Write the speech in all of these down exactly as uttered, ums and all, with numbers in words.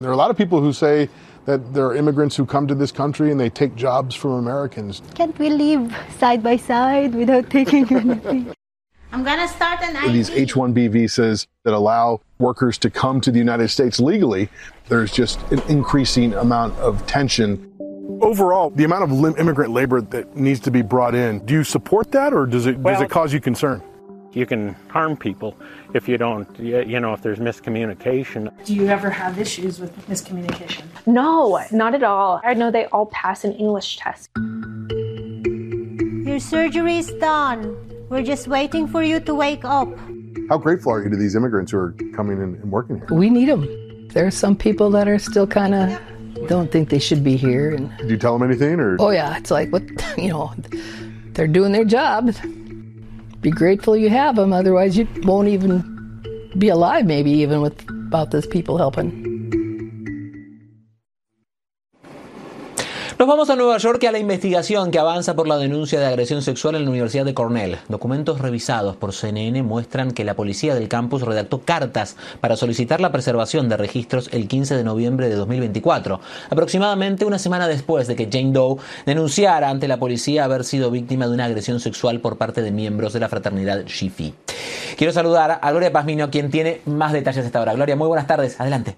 There are a lot of people who say that there are immigrants who come to this country and they take jobs from Americans. Can't we live side by side without taking anything? I'm going to start an I D. These H one B visas that allow workers to come to the United States legally, there's just an increasing amount of tension. Overall, the amount of lim- immigrant labor that needs to be brought in, do you support that, or does it well, does it cause you concern? You can harm people if you don't, you know, if there's miscommunication. Do you ever have issues with miscommunication? No, not at all. I know they all pass an English test. Your surgery is done. We're just waiting for you to wake up. How grateful are you to these immigrants who are coming in and working here? We need them. There are some people that are still kind of don't think they should be here. And did you tell them anything, or? Oh yeah, it's like, what, you know, they're doing their job. Be grateful you have them, otherwise you won't even be alive, maybe even without those people helping. Nos vamos a Nueva York y a la investigación que avanza por la denuncia de agresión sexual en la Universidad de Cornell. Documentos revisados por C N N muestran que la policía del campus redactó cartas para solicitar la preservación de registros el quince de noviembre de dos mil veinticuatro, aproximadamente una semana después de que Jane Doe denunciara ante la policía haber sido víctima de una agresión sexual por parte de miembros de la fraternidad Chi Phi. Quiero saludar a Gloria Pazmiño, quien tiene más detalles a esta hora. Gloria, muy buenas tardes. Adelante.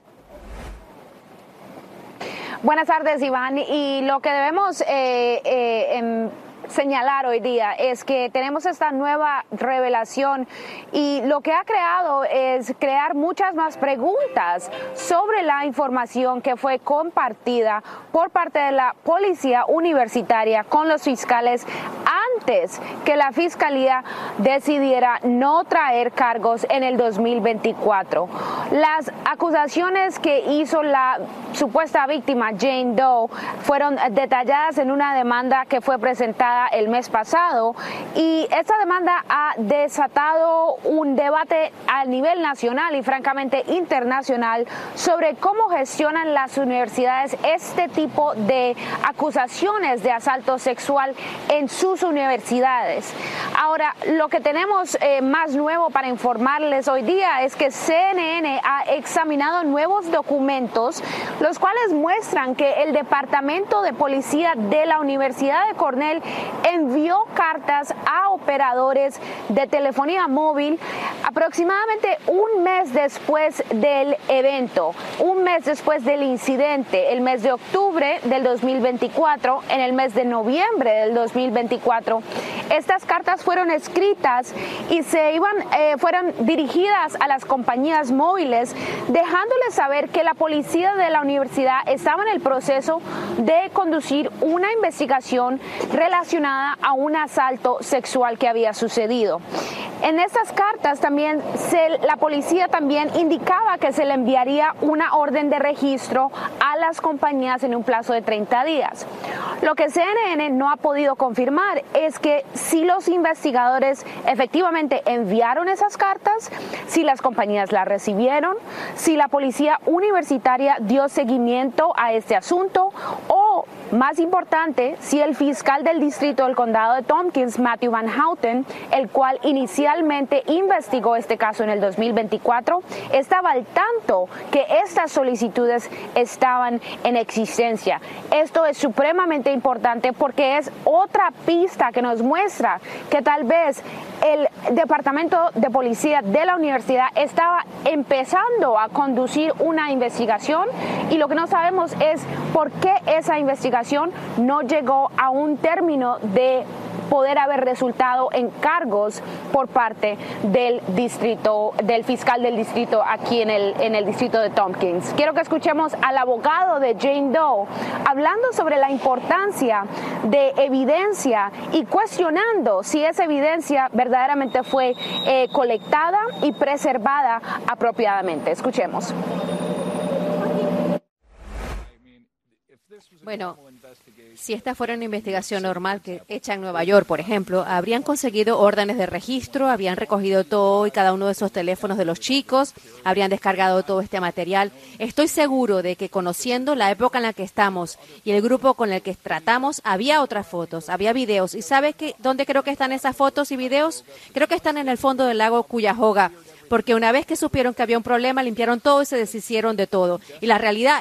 Buenas tardes, Iván. Y lo que debemos eh, eh, em, señalar hoy día es que tenemos esta nueva revelación y lo que ha creado es crear muchas más preguntas sobre la información que fue compartida por parte de la policía universitaria con los fiscales antes que la fiscalía decidiera no traer cargos en el dos mil veinticuatro. Las acusaciones que hizo la supuesta víctima Jane Doe fueron detalladas en una demanda que fue presentada el mes pasado, y esta demanda ha desatado un debate a nivel nacional y francamente internacional sobre cómo gestionan las universidades este tipo de acusaciones de asalto sexual en sus universidades. Ahora, lo que tenemos eh, más nuevo para informarles hoy día es que C N N ha examinado nuevos documentos, los cuales muestran que el Departamento de Policía de la Universidad de Cornell envió cartas a operadores de telefonía móvil aproximadamente un mes después del evento, un mes después del incidente, el mes de octubre del dos mil veinticuatro, en el mes de noviembre del dos mil veinticuatro. Estas cartas fueron escritas y se iban, eh, fueron dirigidas a las compañías móviles, dejándoles saber que la policía de la universidad estaba en el proceso de conducir una investigación relacionada a un asalto sexual que había sucedido. En estas cartas también se, la policía también indicaba que se le enviaría una orden de registro a las compañías en un plazo de treinta días. Lo que C N N no ha podido confirmar es que si los investigadores efectivamente enviaron esas cartas, si las compañías las recibieron, si la policía universitaria dio seguimiento a este asunto, o más importante, si el fiscal del distrito del condado de Tompkins, Matthew Van Houten, el cual inicialmente investigó este caso en el dos mil veinticuatro, estaba al tanto que estas solicitudes estaban en existencia. Esto es supremamente importante porque es otra pista que nos muestra que tal vez el Departamento de Policía de la universidad estaba empezando a conducir una investigación, y lo que no sabemos es por qué esa investigación no llegó a un término de poder haber resultado en cargos por parte del distrito, del fiscal del distrito aquí en el, en el distrito de Tompkins. Quiero que escuchemos al abogado de Jane Doe hablando sobre la importancia de evidencia y cuestionando si esa evidencia verdaderamente fue eh, colectada y preservada apropiadamente. Escuchemos. Bueno, si esta fuera una investigación normal que hecha en Nueva York, por ejemplo, habrían conseguido órdenes de registro, habrían recogido todo y cada uno de esos teléfonos de los chicos, habrían descargado todo este material. Estoy seguro de que, conociendo la época en la que estamos y el grupo con el que tratamos, había otras fotos, había videos. ¿Y sabes qué, dónde creo que están esas fotos y videos? Creo que están en el fondo del lago Cuyahoga, porque una vez que supieron que había un problema, limpiaron todo y se deshicieron de todo. Y la realidad